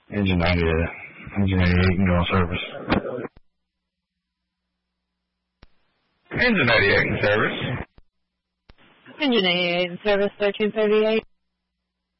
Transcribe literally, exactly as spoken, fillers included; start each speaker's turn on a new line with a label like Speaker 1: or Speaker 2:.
Speaker 1: Engine ninety-eight. Engine eighty-eight can go in service. Engine ninety-eight in service.
Speaker 2: Engine eighty-eight in service, thirteen thirty-eight.